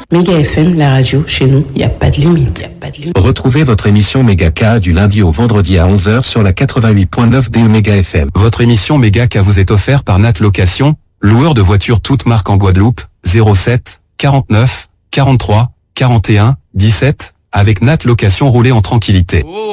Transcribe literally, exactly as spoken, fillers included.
Méga F M, la radio, chez nous, il n'y a pas de limite. Y a pas de limite. Retrouvez votre émission Méga K du lundi au vendredi à onze heures sur la quatre-vingt-huit point neuf de Méga F M. Votre émission Méga K vous est offerte par Nat Location, loueur de voitures toutes marques en Guadeloupe, zéro sept, quarante-neuf, quarante-trois, quarante et un, dix-sept, avec Nat Location, roulez en tranquillité.